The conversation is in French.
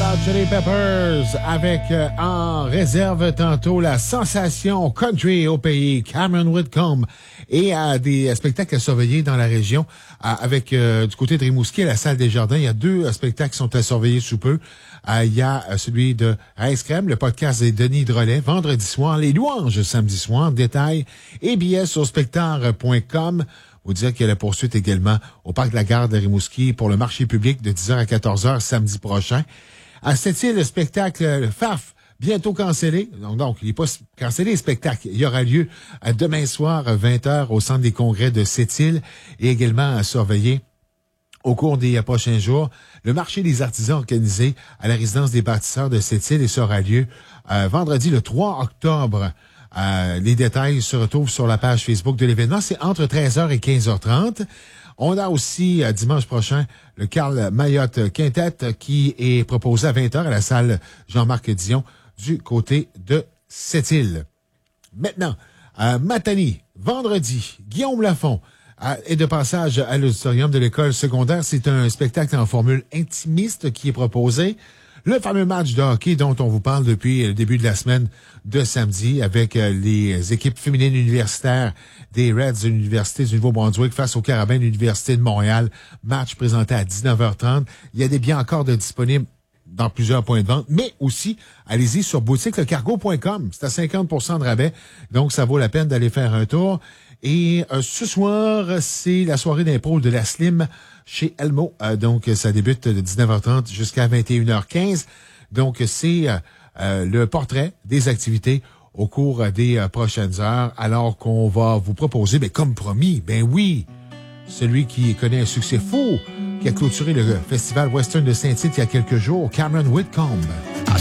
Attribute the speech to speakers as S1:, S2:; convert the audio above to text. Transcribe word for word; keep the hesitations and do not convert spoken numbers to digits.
S1: Hot Chili Peppers avec euh, en réserve tantôt la sensation country au pays, Cameron Whitcomb, et euh, des euh, spectacles à surveiller dans la région euh, avec euh, du côté de Rimouski, à la Salle des Jardins. Il y a deux euh, spectacles qui sont à surveiller sous peu. Euh, il y a euh, celui de Ice Crème, le podcast de Denis Drolet, vendredi soir, les louanges samedi soir, détails et billets sur spectacle point com. Vous dire qu'il y a la poursuite également au Parc de la Gare de Rimouski pour le marché public de dix heures à quatorze heures samedi prochain. À Sept-Îles, le spectacle le F A F, bientôt cancellé. Donc, donc il n'est pas cancellé, le spectacle. Il y aura lieu à demain soir à vingt heures au Centre des congrès de Sept-Îles et également à surveiller au cours des prochains jours le marché des artisans organisé à la résidence des bâtisseurs de Sept-Îles et ça aura lieu euh, vendredi le trois octobre. Euh, les détails se retrouvent sur la page Facebook de l'événement. C'est entre treize heures et quinze heures trente. On a aussi, euh, dimanche prochain, le Carl Mayotte Quintet qui est proposé à vingt heures à la salle Jean-Marc Dion du côté de Sept-Îles. Maintenant, à Matani, vendredi, Guillaume Lafont euh, est de passage à l'auditorium de l'école secondaire. C'est un spectacle en formule intimiste qui est proposé. Le fameux match de hockey dont on vous parle depuis le début de la semaine de samedi avec les équipes féminines universitaires des Reds de l'Université du Nouveau-Brunswick face aux Carabins de l'Université de Montréal. Match présenté à dix-neuf heures trente. Il y a des billets encore de disponibles dans plusieurs points de vente, mais aussi, allez-y sur boutique le cargo point com. C'est à cinquante pour cent de rabais, donc ça vaut la peine d'aller faire un tour. Et euh, ce soir, c'est la soirée d'impro de la Slim chez Elmo. Euh, donc, ça débute de dix-neuf heures trente jusqu'à vingt et une heures quinze. Donc, c'est euh, euh, le portrait des activités au cours des euh, prochaines heures, alors qu'on va vous proposer, ben, comme promis, ben oui, celui qui connaît un succès fou, qui a clôturé le festival Western de Saint-Tite il y a quelques jours, Cameron Whitcomb.